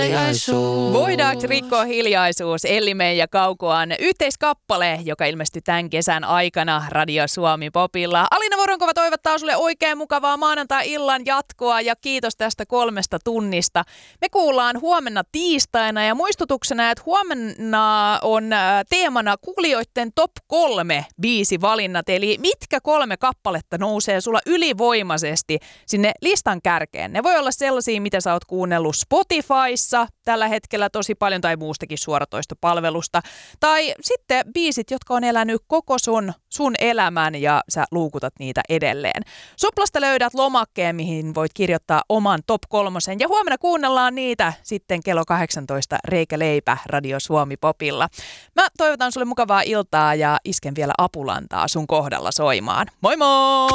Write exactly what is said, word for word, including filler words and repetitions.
Hiljaisuus. Voidaanko rikkoa hiljaisuus? Elli May ja Kaukoan yhteiskappale, joka ilmestyi tämän kesän aikana Radio Suomi Popilla. Alina Voronkova toivottaa sulle oikein mukavaa maanantai-illan jatkoa ja kiitos tästä kolmesta tunnista. Me kuullaan huomenna tiistaina ja muistutuksena, että huomenna on teemana kuulijoiden top kolme biisivalinnat. Eli mitkä kolme kappaletta nousee sulla ylivoimaisesti sinne listan kärkeen? Ne voi olla sellaisia, mitä sä oot kuunnellut Spotifyssa tällä hetkellä tosi paljon tai muustakin suoratoistopalvelusta. Tai sitten biisit, jotka on elänyt koko sun, sun elämän ja sä luukutat niitä edelleen. Soplasta löydät lomakkeen, mihin voit kirjoittaa oman top kolmosen. Ja huomenna kuunnellaan niitä sitten kello kahdeksantoista Reikä Leipä Radio Suomi Popilla. Mä toivotan sulle mukavaa iltaa ja isken vielä apulantaa sun kohdalla soimaan. Moi moi!